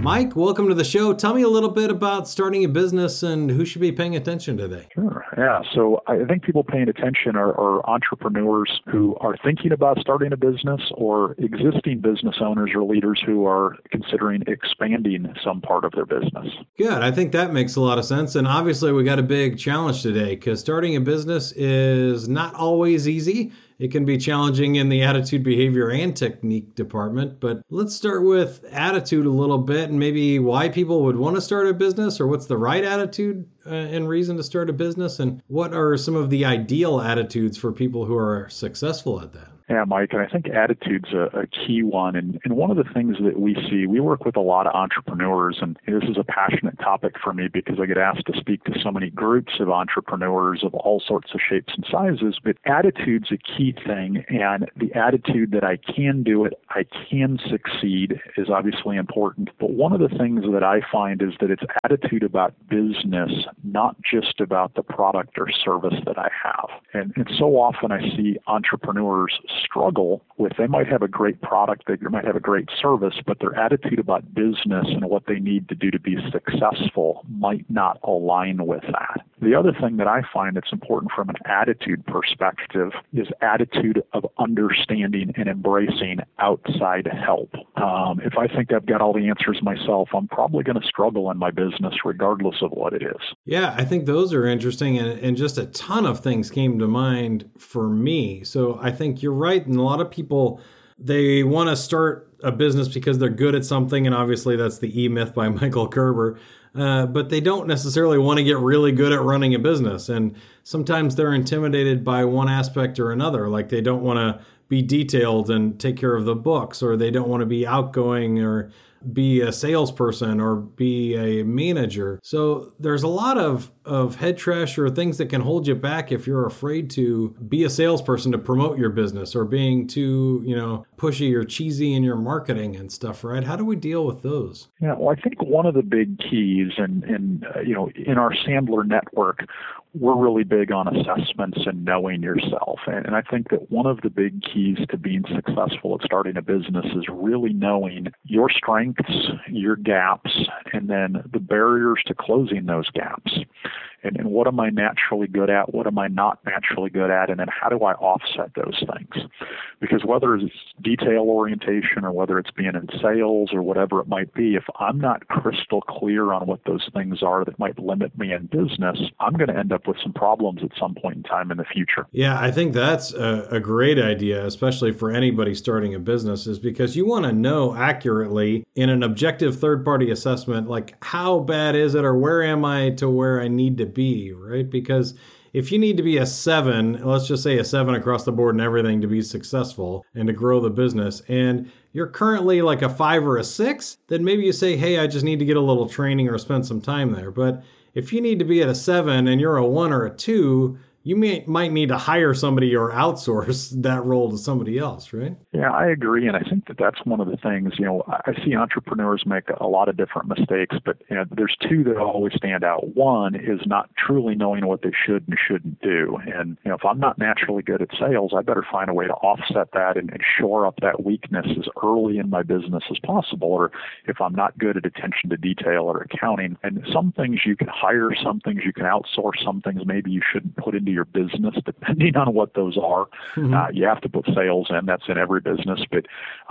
Mike, welcome to the show. Tell me a little bit about starting a business and who should be paying attention today. Sure. Yeah. So I think people paying attention are entrepreneurs who are thinking about starting a business or existing business owners or leaders who are considering expanding some part of their business. Good. I think that makes a lot of sense. And obviously, we got a big challenge today because starting a business is not always easy. It can be challenging in the attitude, behavior, and technique department. But let's start with attitude a little bit and maybe why people would want to start a business or what's the right attitude and reason to start a business and what are some of the ideal attitudes for people who are successful at that. Yeah, Mike, and I think attitude's a key one. And one of the things that we see, we work with a lot of entrepreneurs, and this is a passionate topic for me because I get asked to speak to so many groups of entrepreneurs of all sorts of shapes and sizes. But attitude's a key thing, and the attitude that I can do it, I can succeed is obviously important. But one of the things that I find is that it's attitude about business, not just about the product or service that I have. And so often I see entrepreneurs struggle with, they might have a great product, they might have a great service, but their attitude about business and what they need to do to be successful might not align with that. The other thing that I find that's important from an attitude perspective is attitude of understanding and embracing outside help. If I think I've got all the answers myself, I'm probably going to struggle in my business regardless of what it is. Yeah, I think those are interesting, and just a ton of things came to mind for me. So I think you're right, and a lot of people, they want to start a business because they're good at something, and obviously that's the E-Myth by Michael Gerber, but they don't necessarily want to get really good at running a business, and sometimes they're intimidated by one aspect or another, like they don't want to be detailed and take care of the books, or they don't want to be outgoing or be a salesperson or be a manager. So there's a lot of head trash or things that can hold you back if you're afraid to be a salesperson to promote your business or being too, pushy or cheesy in your marketing and stuff, right? How do we deal with those? Yeah, well, I think one of the big keys in our Sandler network, we're really big on assessments and knowing yourself. And I think that one of the big keys to being successful at starting a business is really knowing your strengths, your gaps, and then the barriers to closing those gaps. And what am I naturally good at? What am I not naturally good at? And then how do I offset those things? Because whether it's detail orientation or whether it's being in sales or whatever it might be, if I'm not crystal clear on what those things are that might limit me in business, I'm going to end up with some problems at some point in time in the future. Yeah, I think that's a great idea, especially for anybody starting a business, is because you want to know accurately in an objective third-party assessment, like how bad is it or where am I to where I need to be, right? Because if you need to be a 7, let's just say a 7 across the board and everything to be successful and to grow the business, and you're currently like a 5 or a 6, then maybe you say, hey, I just need to get a little training or spend some time there. But if you need to be at a 7 and you're a 1 or a 2, you might need to hire somebody or outsource that role to somebody else, right? Yeah, I agree. And I think that that's one of the things, I see entrepreneurs make a lot of different mistakes, but there's two that always stand out. One is not truly knowing what they should and shouldn't do. And, if I'm not naturally good at sales, I better find a way to offset that and shore up that weakness as early in my business as possible. Or if I'm not good at attention to detail or accounting, and some things you can hire, some things you can outsource, some things maybe you shouldn't put into your business, depending on what those are. You have to put sales in. That's in every business. But,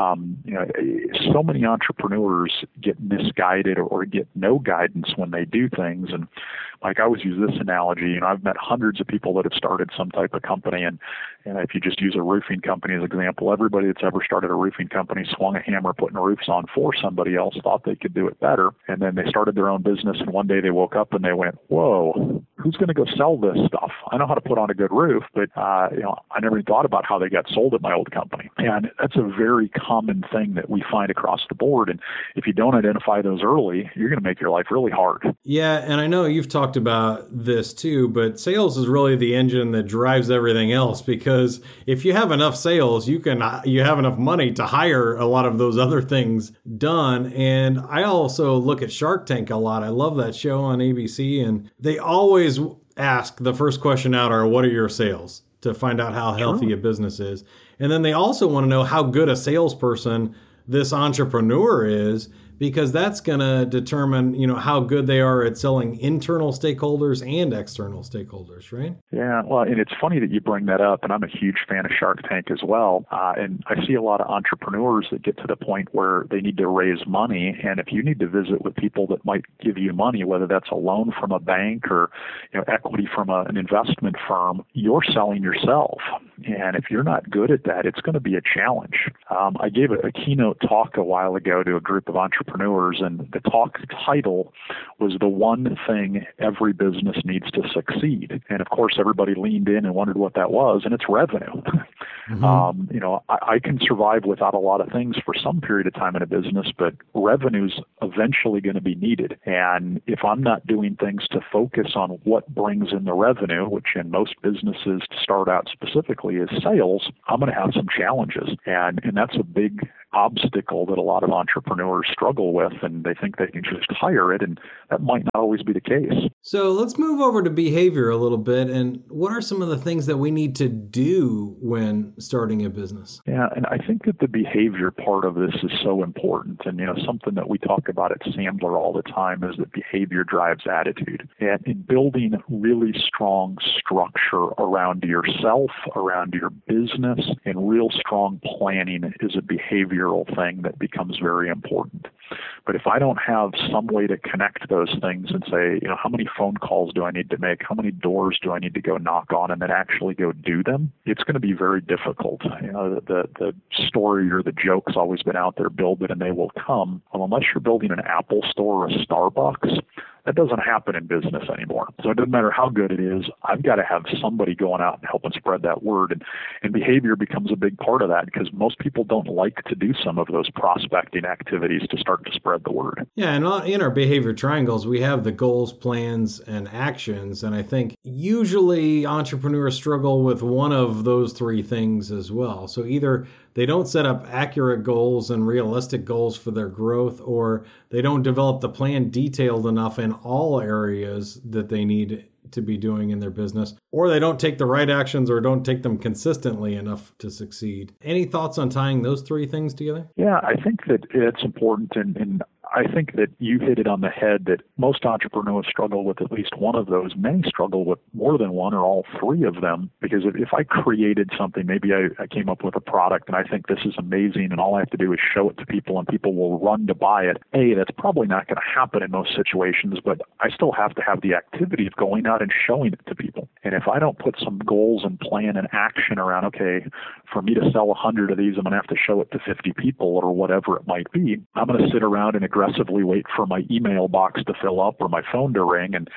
so many entrepreneurs get misguided or get no guidance when they do things. And Mike, I always use this analogy. I've met hundreds of people that have started some type of company. And if you just use a roofing company as an example, everybody that's ever started a roofing company swung a hammer putting roofs on for somebody else, thought they could do it better. And then they started their own business. And one day they woke up and they went, whoa, who's going to go sell this stuff? I know how to put on a good roof, but I never even thought about how they got sold at my old company. And that's a very common thing that we find across the board. And if you don't identify those early, you're going to make your life really hard. Yeah, and I know you've talked about this too, but sales is really the engine that drives everything else, because if you have enough sales, you have enough money to hire a lot of those other things done. And I also look at Shark Tank a lot. I love that show on ABC, and they always ask the first question out are, what are your sales? To find out how healthy a business is. And then they also want to know how good a salesperson this entrepreneur is, because that's going to determine, how good they are at selling internal stakeholders and external stakeholders, right? Yeah, well, and it's funny that you bring that up, and I'm a huge fan of Shark Tank as well. And I see a lot of entrepreneurs that get to the point where they need to raise money, and if you need to visit with people that might give you money, whether that's a loan from a bank or equity from an investment firm, you're selling yourself. And if you're not good at that, it's going to be a challenge. I gave a keynote talk a while ago to a group of entrepreneurs, and the talk title was "The One Thing Every Business Needs to Succeed." And of course, everybody leaned in and wondered what that was, and it's revenue. I can survive without a lot of things for some period of time in a business, but revenue's eventually going to be needed. And if I'm not doing things to focus on what brings in the revenue, which in most businesses to start out specifically is sales, I'm going to have some challenges. And that's a big obstacle that a lot of entrepreneurs struggle with, and they think they can just hire it, and that might not always be the case. So let's move over to behavior a little bit. And what are some of the things that we need to do when starting a business? Yeah, and I think that the behavior part of this is so important. And, something that we talk about at Sandler all the time is that behavior drives attitude. And in building really strong structure around yourself, around your business, and real strong planning is a behavioral thing that becomes very important. But if I don't have some way to connect those things and say, how many phone calls do I need to make? How many doors do I need to go knock on and then actually go do them? It's going to be very difficult. The story or the joke's always been out there, build it and they will come. Well, unless you're building an Apple store or a Starbucks, that doesn't happen in business anymore. So it doesn't matter how good it is. I've got to have somebody going out and helping spread that word. And behavior becomes a big part of that because most people don't like to do some of those prospecting activities to start to spread the word. Yeah, and in our behavior triangles, we have the goals, plans, and actions. And I think usually entrepreneurs struggle with one of those three things as well. So either they don't set up accurate goals and realistic goals for their growth, or they don't develop the plan detailed enough in all areas that they need to be doing in their business, or they don't take the right actions or don't take them consistently enough to succeed. Any thoughts on tying those three things together? Yeah, I think that it's important, and I think that you hit it on the head that most entrepreneurs struggle with at least one of those. Many struggle with more than one or all three of them, because if I created something, maybe I came up with a product and I think this is amazing and all I have to do is show it to people and people will run to buy it. That's probably not going to happen in most situations, but I still have to have the activity of going out and showing it to people. And if I don't put some goals and plan and action around, okay, for me to sell 100 of these, I'm going to have to show it to 50 people or whatever it might be. I'm going to sit around and aggressively wait for my email box to fill up or my phone to ring, and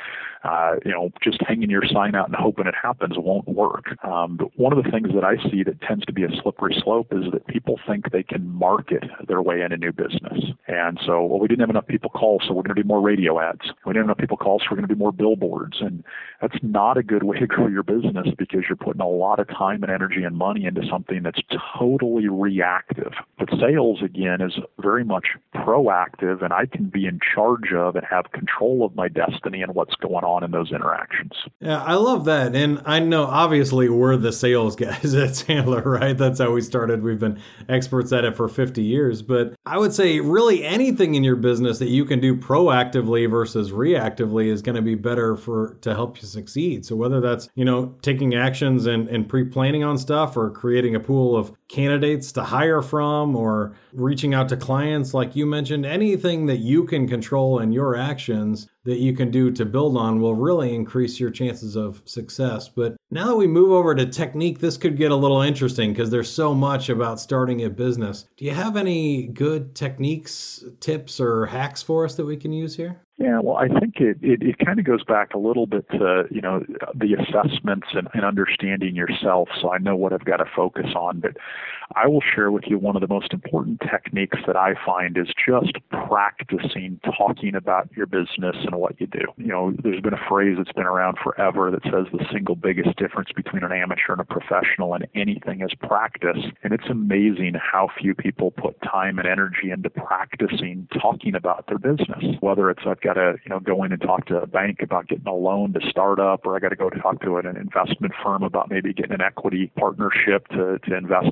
just hanging your sign out and hoping it happens won't work. But one of the things that I see that tends to be a slippery slope is that people think they can market their way into new business. And so, we didn't have enough people call, so we're going to do more radio ads. We didn't have enough people call, so we're going to do more billboards. And that's not a good way to grow your business, because you're putting a lot of time and energy and money into something that's totally reactive. But sales, again, is very much proactive, and I can be in charge of and have control of my destiny and what's going on in those interactions. Yeah, I love that. And I know obviously we're the sales guys at Sandler, right? That's how we started. We've been experts at it for 50 years. But I would say really anything in your business that you can do proactively versus reactively is going to be better to help you succeed. So whether that's, taking actions and pre-planning on stuff, or creating a pool of candidates to hire from, or reaching out to clients like you mentioned, anything that you can control in your actions that you can do to build on will really increase your chances of success. But now that we move over to technique, this could get a little interesting because there's so much about starting a business. Do you have any good techniques, tips, or hacks for us that we can use here? Yeah, well, I think it kind of goes back a little bit to, the assessments and understanding yourself, so I know what I've got to focus on. But I will share with you one of the most important techniques that I find is just practicing talking about your business and what you do. There's been a phrase that's been around forever that says the single biggest difference between an amateur and a professional in anything is practice. And it's amazing how few people put time and energy into practicing talking about their business, whether it's I've got to go in and talk to a bank about getting a loan to start up, or I got to go talk to an investment firm about maybe getting an equity partnership to invest in my company.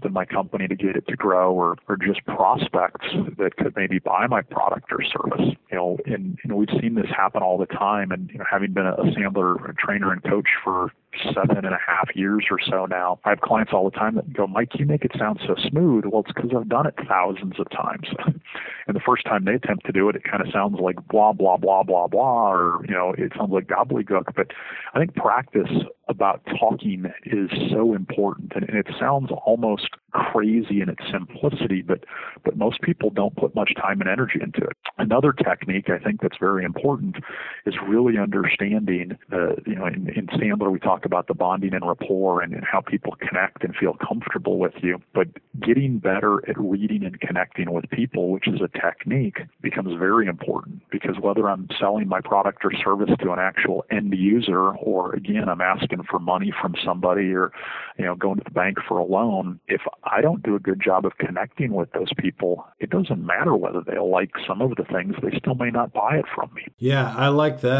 company to get it to grow, or just prospects that could maybe buy my product or service. And we've seen this happen all the time. And having been a Sandler trainer and coach for 7.5 years or so now, I have clients all the time that go, Mike, you make it sound so smooth. Well, it's because I've done it thousands of times. And the first time they attempt to do it, it kind of sounds like blah, blah, blah, blah, blah, or, it sounds like gobbledygook. But I think practice about talking is so important. And it sounds almost crazy in its simplicity, but most people don't put much time and energy into it. Another technique I think that's very important is really understanding, in Sandler we talk about the bonding and rapport and how people connect and feel comfortable with you, but getting better at reading and connecting with people, which is a technique, becomes very important, because whether I'm selling my product or service to an actual end user, or again, I'm asking for money from somebody, or, going to the bank for a loan, if I don't do a good job of connecting with those people, it doesn't matter whether they like some of the things, they still may not buy it from me. Yeah, I like that.